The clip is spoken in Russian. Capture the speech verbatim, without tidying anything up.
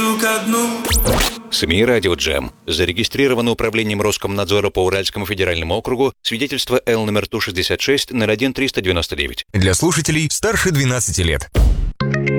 иду ко дну. СМИ «Радио Джем». Зарегистрировано управлением Роскомнадзора по Уральскому федеральному округу свидетельство Л номер Ту шестьдесят шесть ноль один триста девяносто девять. Для слушателей старше двенадцати лет.